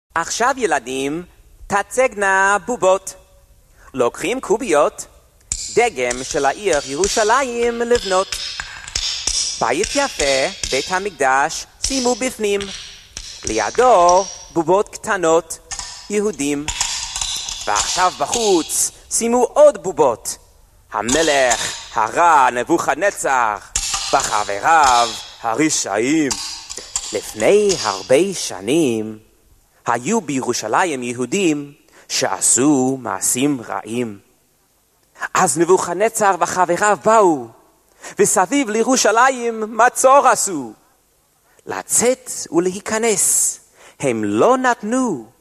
עכשיו ילדים, תצגנה בובות. לוקחים קוביות, דגם של העיר ירושלים לבנות. בית יפה, בית המקדש, שימו בפנים. לידו בובות קטנות, יהודים. ועכשיו בחוץ, שימו עוד בובות. המלך הרע נבוכדנצר, וחבריו הרשעים. לפני הרבה שנים, היו בירושלים יהודים שעשו מעשים רעים. אז נבוכדנצר וחבריו באו, וסביב לירושלים מצור עשו. לצאת ולהיכנס הם לא נתנו.